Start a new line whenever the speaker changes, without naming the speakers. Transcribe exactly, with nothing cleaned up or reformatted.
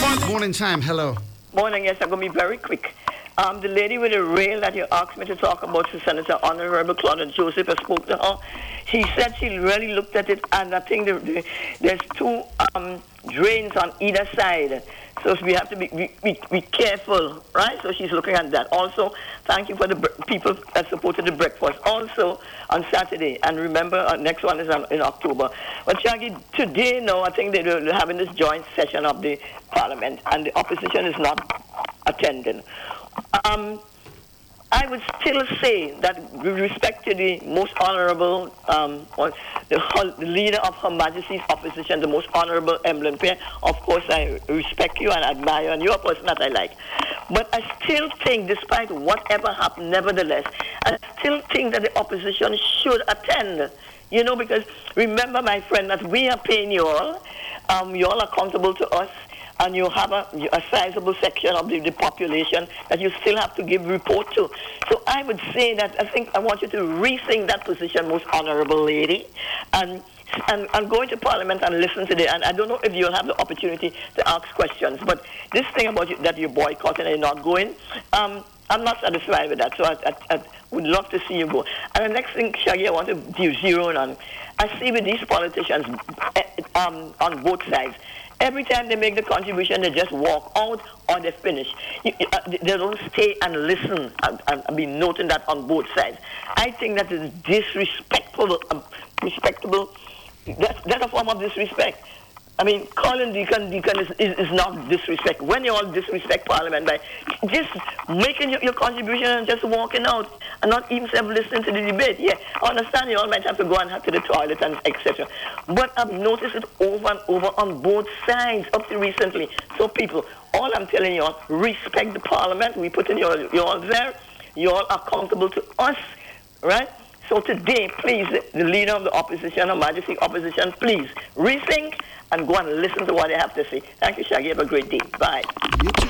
Morning time, hello.
Morning, yes, I'm going to be very quick. Um, the lady with the rail that you asked me to talk about, the Senator Honorable Claudette Joseph, I spoke to her. She said she really looked at it, and I think the, the, there's two um, drains on either side. So we have to be, be, be, be careful, right? So she's looking at that. Also, thank you for the people that supported the breakfast. Also, on Saturday, and remember, our next one is in October. But Shaggy, today, no, I think they're having this joint session of the Parliament, and the opposition is not attending. Um, I would still say that with respect to the most honorable, um, or the, the leader of Her Majesty's opposition, the most honorable Emblem Pierre, of course I respect you and admire you, and you're a person that I like. But I still think, despite whatever happened, nevertheless, I still think that the opposition should attend. You know, because remember, my friend, that we are paying you all. Um, you all are accountable to us. And you have a, a sizable section of the, the population that you still have to give report to. So I would say that I think I want you to rethink that position, most honorable lady, and and, and go into Parliament and listen to it. And I don't know if you'll have the opportunity to ask questions, but this thing about you, that you're boycotting and you're not going, um, I'm not satisfied with that. So I, I, I would love to see you go. And the next thing, Shaggy, I want to do zero in on. I see with these politicians um, on both sides, every time they make the contribution, they just walk out or they finish. You, uh, they don't stay and listen and, and be noting that on both sides. I think that is disrespectful. Um, respectable. That's, that's a form of disrespect. I mean, calling deacon deacon is, is, is not disrespect. When you all disrespect Parliament by just making your, your contribution and just walking out and not even listening to the debate. Yeah, I understand you all might have to go and have to the toilet and et cetera. But I've noticed it over and over on both sides up to recently. So people, all I'm telling you all, respect the Parliament. We put in your you all there. You all are accountable to us, right? So today, please, the leader of the opposition, Her Majesty opposition, please rethink and go and listen to what they have to say. Thank you, Shaggy. Have a great day. Bye.